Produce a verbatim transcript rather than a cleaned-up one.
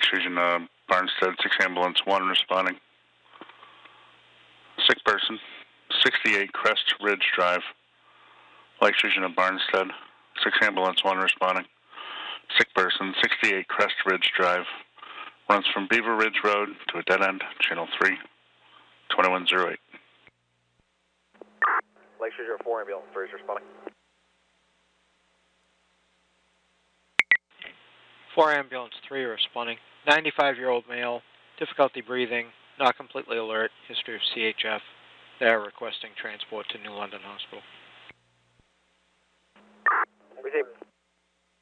Fusion, uh, Barnstead, six ambulance, one responding. Sick person, sixty-eight Crest Ridge Drive. Lake Fusion of Barnstead, six ambulance, one responding. Sick person, sixty-eight Crest Ridge Drive. Runs from Beaver Ridge Road to a dead end, channel three, twenty-one oh eight. Lake Fusion four ambulance, three is responding. four ambulance, three responding. ninety-five-year-old male, difficulty breathing, not completely alert, history of C H F. They are requesting transport to New London Hospital.